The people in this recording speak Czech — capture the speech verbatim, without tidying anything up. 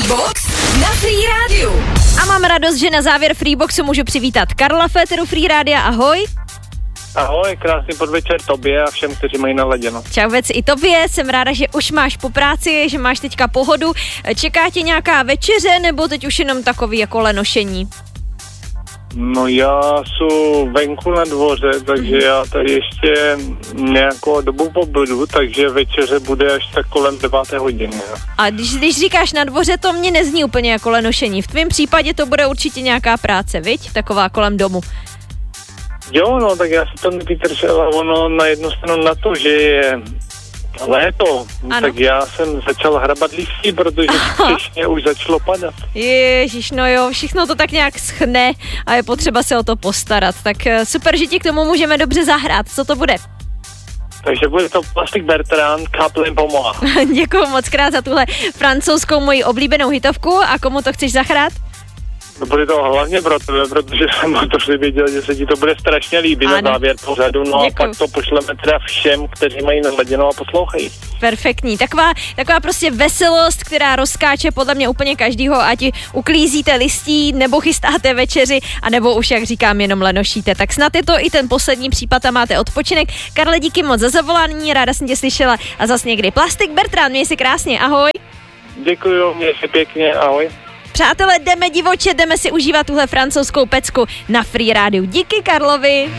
Freebox na Free Radio. A mám radost, že na závěr Freeboxu můžu přivítat Karla Féteru Free Rádia. Ahoj. Ahoj, krásný podvečer tobě a všem, kteří mají naladěno. Čau věc i tobě, jsem ráda, že už máš po práci, že máš teďka pohodu. Čeká tě nějaká večeře, nebo teď už jenom takový jako lenošení? No já jsem venku na dvoře, takže já tady ještě nějakou dobu pobudu, takže večeře bude až tak kolem deváté hodiny. A když, když říkáš na dvoře, to mě nezní úplně jako lenošení. V tvém případě to bude určitě nějaká práce, viď? Taková kolem domu. Jo, no, tak já si to nevydržel a ono na jednu stranu na to, že je léto, ano. Tak já jsem začal hrabat listí, protože skutečně už začalo padat. Ježiš, no jo, všechno to tak nějak schne a je potřeba se o to postarat. Tak super, že ti k tomu můžeme dobře zahrát. Co to bude? Takže bude to Plastic Bertrand, Kaplem pomoha. Děkuju moc krát za tuhle francouzskou moji oblíbenou hitovku a komu to chceš zahrát? No bude to hlavně pro tebe, protože jsem o to věděl, že se ti to bude strašně líbit ano. Na závěr pořadu, no Děkuju. A pak to pošleme teda všem, kteří mají naladěno a poslouchají. Perfektní, taková, taková prostě veselost, která rozkáče podle mě úplně každýho, ať uklízíte listí, nebo chystáte večeři, anebo už, jak říkám, jenom lenošíte. Tak snad je to i ten poslední případ a máte odpočinek. Karle, díky moc za zavolání, ráda jsem tě slyšela a zas někdy. Plastic Bertrand, měj si krásně, ahoj. Děkuju, měj si pěkně, ahoj. Přátelé, jdeme divoče, jdeme si užívat tuhle francouzskou pecku na Free Rádiu. Díky Karlovi.